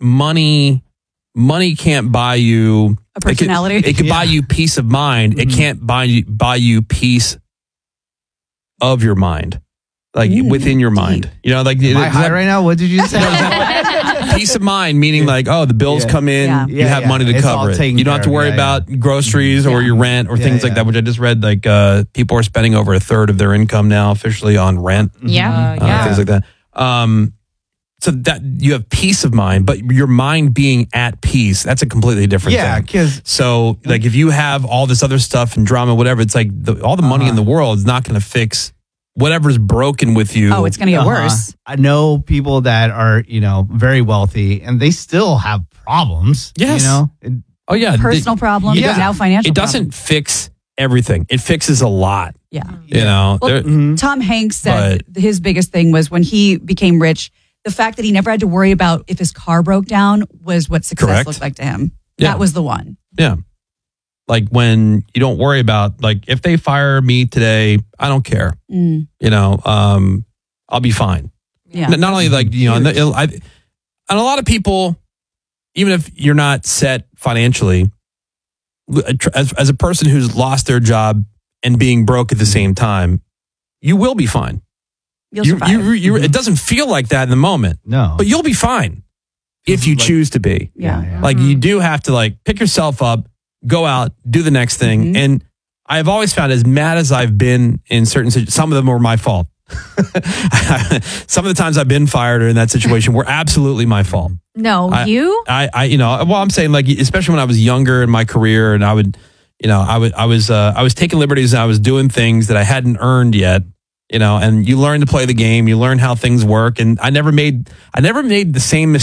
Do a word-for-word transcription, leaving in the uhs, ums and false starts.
money money can't buy you a personality. It could, it could Yeah. buy you peace of mind. Mm-hmm. It can't buy you buy you peace of your mind, like Ooh, within your mind. deep. You know, like Am I high right now? What did you say? peace of mind, meaning like, oh, the bills Yeah. come in, Yeah. you Yeah, have yeah. money to It's all cover it. taken You don't have to care of. worry Yeah, about groceries or Yeah. your rent or Yeah, things like yeah. that, which I just read. Like uh, people are spending over a third of their income now officially on rent, Yeah. Uh, uh, yeah. things like that. Um, so that you have peace of mind, but your mind being at peace, that's a completely different Yeah, thing. because So, like, if you have all this other stuff and drama, whatever, it's like the, all the money Uh-huh. in the world is not going to fix whatever's broken with you. Oh, it's going to get Uh-huh. worse. I know people that are, you know, very wealthy and they still have problems. Yes. You know, And- oh yeah, Personal It- problems, yeah. now financial It doesn't fix everything. It fixes a lot. problems. You know, Well, There- Mhm. Tom Hanks said his biggest thing was when he became rich, the fact that he never had to worry about if his car broke down was what success Correct. looked like to him. Yeah. That was the one. yeah. Like when you don't worry about, like, if they fire me today, I don't care. Mm, You know, um, I'll be fine. yeah. N- Not only like, you know, and, the, I, and a lot of people, even if you're not set financially, as, as a person who's lost their job and being broke at the same time, you will be fine. You'll You, survive. you, you, It doesn't feel like that in the moment, no. but you'll be fine if you Like- choose to be. yeah. yeah. Like you do have to like pick yourself up, go out, do the next thing. Mhm. And I've always found, as mad as I've been in certain situations, some of them were my fault. Some of the times I've been fired or in that situation were absolutely my fault. No, I- you? I, I, you know, well, I'm saying like, especially when I was younger in my career, and I would, you know, I would, I was, uh, I was taking liberties and I was doing things that I hadn't earned yet. You know, and you learn to play the game. You learn how things work, and I never made, I never made the same mistake.